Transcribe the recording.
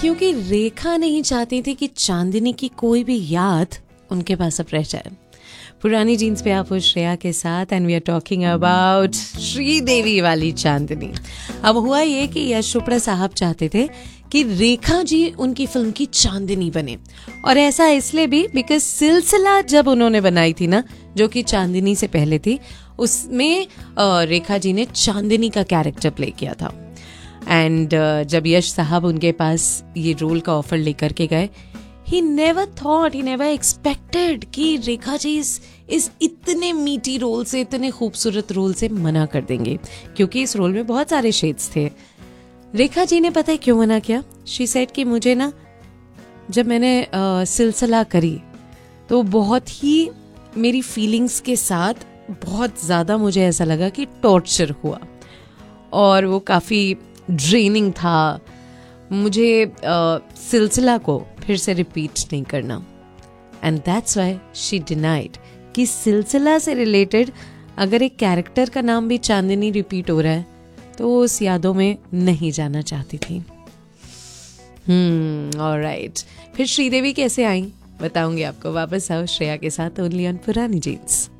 क्योंकि रेखा नहीं चाहती थी कि चांदनी की कोई भी याद उनके पास अब रह जाए। पुरानी जीन्स पे आप हो श्रेया के साथ and we are talking about Sridevi वाली चांदनी। अब हुआ ये कि यश चोपड़ा साहब चाहते थे कि रेखा जी उनकी फिल्म की चांदनी बने, और ऐसा इसलिए भी बिकॉज सिलसिला जब उन्होंने बनाई थी ना, जो कि चांदनी से पहले थी, उसमें रेखा जी ने चांदनी का कैरेक्टर प्ले किया था। एंड जब यश साहब उनके पास ये रोल का ऑफर लेकर के गए, he never thought, he never expected कि रेखा जी इस इतने मीठी रोल से, इतने खूबसूरत रोल से मना कर देंगे, क्योंकि इस रोल में बहुत सारे शेड्स थे। रेखा जी ने पता है क्यों मना किया? शी सेड कि मुझे ना, जब मैंने सिलसिला करी तो बहुत ही मेरी फीलिंग्स के साथ बहुत ज़्यादा मुझे ऐसा लगा कि टॉर्चर हुआ, और वो काफ़ी ड्रेनिंग था। मुझे सिलसिला को फिर से रिपीट नहीं करना, and that's why she denied कि सिलसिला से रिलेटेड अगर एक कैरेक्टर का नाम भी चांदनी रिपीट हो रहा है तो वो उस यादों में नहीं जाना चाहती थी। ऑलराइट, फिर श्रीदेवी कैसे आई बताऊंगी आपको। वापस आओ श्रेया के साथ ओनली ऑन पुरानी जीन्स।